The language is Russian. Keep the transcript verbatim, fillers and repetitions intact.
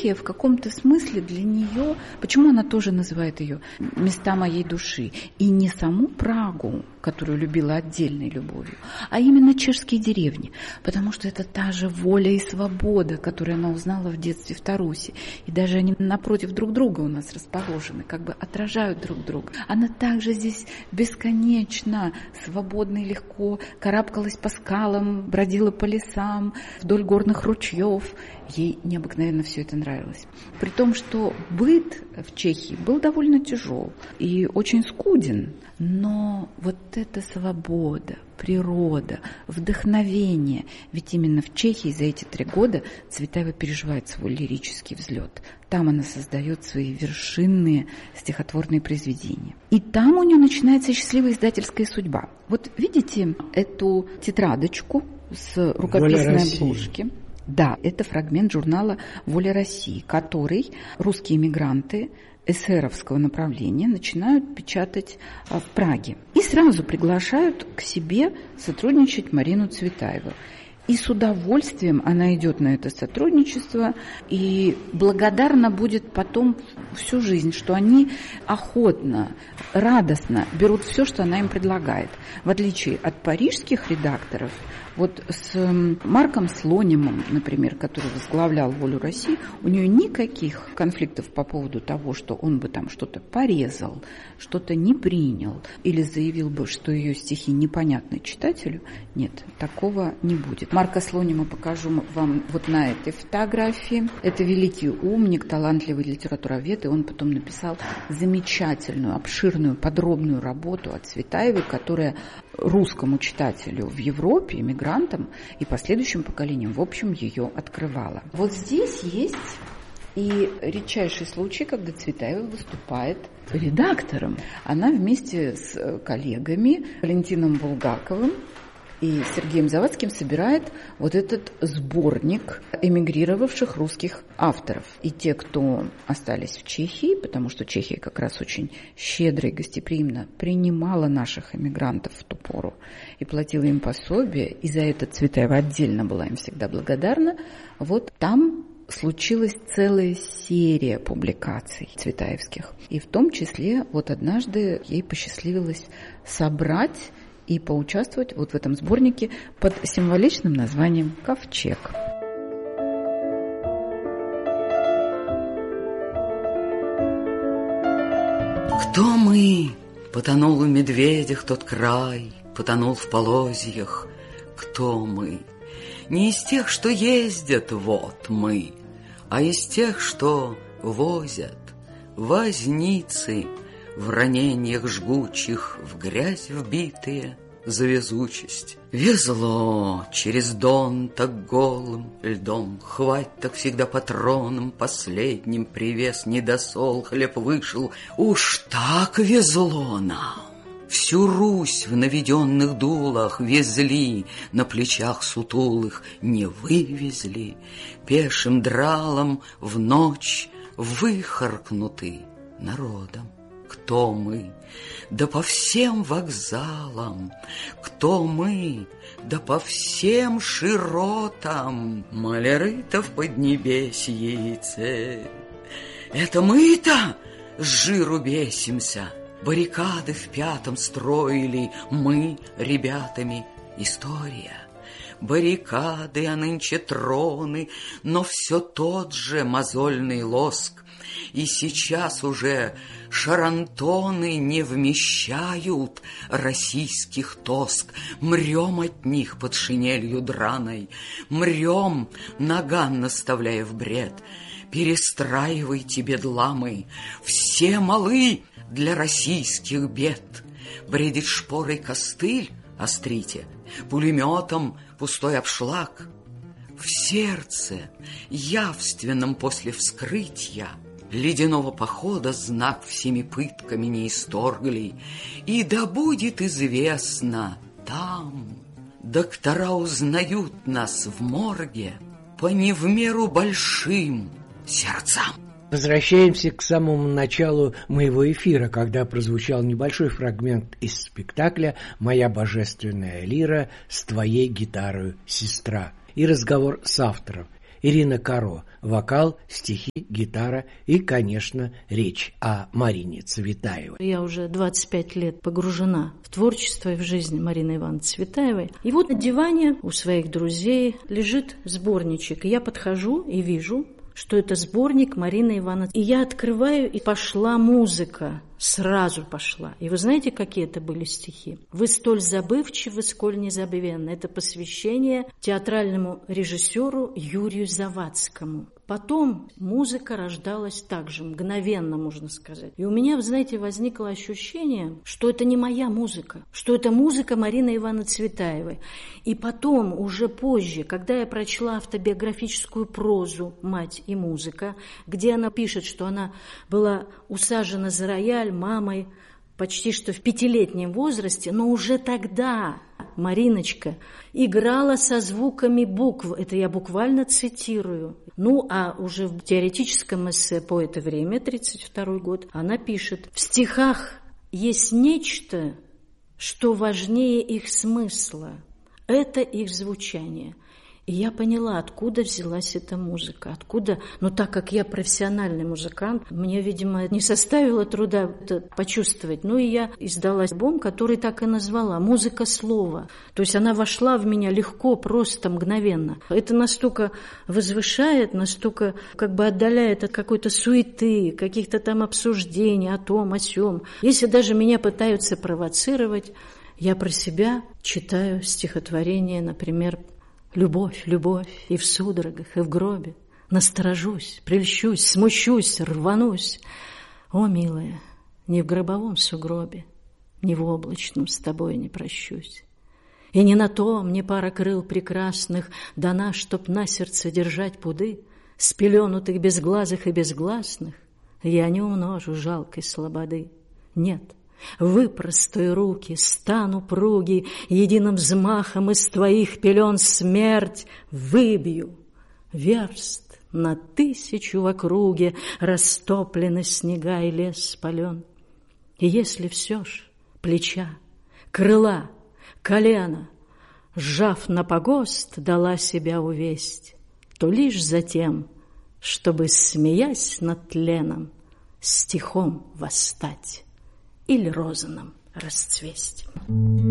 Чехия в каком-то смысле для нее, почему она тоже называет ее места моей души, и не саму Прагу, которую любила отдельной любовью, а именно чешские деревни, потому что это та же воля и свобода, которую она узнала в детстве в Тарусе, и даже они напротив друг друга у нас расположены, как бы отражают друг друга. Она также здесь бесконечно свободно и легко карабкалась по скалам, бродила по лесам, вдоль горных ручьев. Ей необыкновенно все это нравилось. При том, что быт в Чехии был довольно тяжел и очень скуден, но вот эта свобода, природа, вдохновение, ведь именно в Чехии за эти три года Цветаева переживает свой лирический взлет. Там она создает свои вершинные стихотворные произведения. И там у нее начинается счастливая издательская судьба. Вот видите эту тетрадочку с рукописной обложки? Да, это фрагмент журнала «Воля России», который русские эмигранты эсеровского направления начинают печатать в Праге. И сразу приглашают к себе сотрудничать Марину Цветаеву. И с удовольствием она идет на это сотрудничество и благодарна будет потом всю жизнь, что они охотно, радостно берут все, что она им предлагает. В отличие от парижских редакторов, вот с Марком Слонимом, например, который возглавлял «Волю России», у нее никаких конфликтов по поводу того, что он бы там что-то порезал, что-то не принял или заявил бы, что ее стихи непонятны читателю. Нет, такого не будет. Марка Слонима покажу вам вот на этой фотографии. Это великий умник, талантливый литературовед, и он потом написал замечательную, обширную, подробную работу о Цветаевой, которая русскому читателю в Европе, иммигрантам и последующим поколениям, в общем, ее открывала. Вот здесь есть и редчайший случай, когда Цветаева выступает редактором. Она вместе с коллегами Валентином Булгаковым и Сергеем Завадским собирает вот этот сборник эмигрировавших русских авторов. И те, кто остались в Чехии, потому что Чехия как раз очень щедро и гостеприимно принимала наших эмигрантов в ту пору и платила им пособие, и за это Цветаева отдельно была им всегда благодарна, вот там случилась целая серия публикаций цветаевских. И в том числе вот однажды ей посчастливилось собрать и поучаствовать вот в этом сборнике под символичным названием «Ковчег». Кто мы? Потонул в медведях тот край, потонул в полозьях. Кто мы? Не из тех, что ездят, вот мы, а из тех, что возят, возницы, в ранениях жгучих, в грязь вбитые за везучесть. Везло через дон так голым льдом, хвать так всегда патроном последним привез недосол, хлеб вышел. Уж так везло нам. Всю Русь в наведенных дулах везли, на плечах сутулых не вывезли, пешим дралом в ночь выхаркнуты народом. Кто мы? Да по всем вокзалам. Кто мы? Да по всем широтам. Маляры-то в поднебесьице. Это мы-то с жиру бесимся. Баррикады в пятом строили мы ребятами. История. Баррикады, а нынче троны, но все тот же мозольный лоск. И сейчас уже шарантоны не вмещают российских тоск. Мрем от них под шинелью драной, мрем, наган наставляя в бред. Перестраивайте, бедламы, все малы для российских бед. Бредит шпорой костыль, острите, пулеметом пустой обшлаг. В сердце, явственном после вскрытия, ледяного похода знак всеми пытками не исторгли. И да будет известно, там доктора узнают нас в морге по не в меру большим сердцам. Возвращаемся к самому началу моего эфира, когда прозвучал небольшой фрагмент из спектакля «Моя божественная лира с твоей гитарой, сестра», и разговор с автором. Ирина Каро. Вокал, стихи, гитара и, конечно, речь о Марине Цветаевой. Я уже двадцать пять лет погружена в творчество и в жизнь Марины Ивановны Цветаевой. И вот на диване у своих друзей лежит сборничек. И я подхожу и вижу, что это сборник Марины Ивановны. И я открываю, и пошла музыка. Сразу пошла. И вы знаете, какие это были стихи? «Вы столь забывчивы, сколь незабвенны». Это посвящение театральному режиссеру Юрию Завадскому. Потом музыка рождалась так же, мгновенно, можно сказать. И у меня, вы знаете, возникло ощущение, что это не моя музыка, что это музыка Марины Ивановны Цветаевой. И потом, уже позже, когда я прочла автобиографическую прозу «Мать и музыка», где она пишет, что она была усажена за рояль мамой почти что в пятилетнем возрасте, но уже тогда Мариночка играла со звуками букв. Это я буквально цитирую. Ну, а уже в теоретическом эссе «По это время», тридцать второй год, она пишет: «В стихах есть нечто, что важнее их смысла. Это их звучание». И я поняла, откуда взялась эта музыка, откуда, ну так как я профессиональный музыкант, мне, видимо, не составило труда это почувствовать. Ну и я издала альбом, который так и назвала «Музыка слова». То есть она вошла в меня легко, просто, мгновенно. Это настолько возвышает, настолько как бы отдаляет от какой-то суеты, каких-то там обсуждений о том, о сём. Если даже меня пытаются провоцировать, я про себя читаю стихотворение, например, «Любовь, любовь, и в судорогах, и в гробе. Насторожусь, прельщусь, смущусь, рванусь. О, милая, ни в гробовом сугробе, ни в облачном с тобой не прощусь. И не на то мне пара крыл прекрасных дана, чтоб на сердце держать пуды, спеленутых безглазых и безгласных я не умножу жалкой слободы. Нет». Выпростой руки, стану пруги, единым взмахом из твоих пелен смерть выбью. Верст на тысячу в округе растоплены снега и лес спален. И если все ж плеча, крыла, колена, сжав на погост, дала себя увесть, то лишь за тем, чтобы, смеясь над тленом, стихом восстать или розаном расцвесть.